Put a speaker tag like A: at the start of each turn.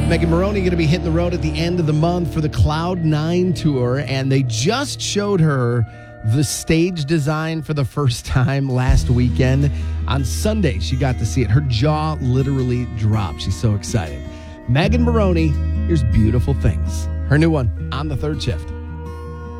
A: Megan Moroney going to be hitting the road at the end of the month for the Cloud9 tour, and they just showed her the stage design for the first time last weekend. On Sunday, she got to see it. Her jaw literally dropped. She's so excited. Megan Moroney, here's Beautiful Things. Her new one on the third shift.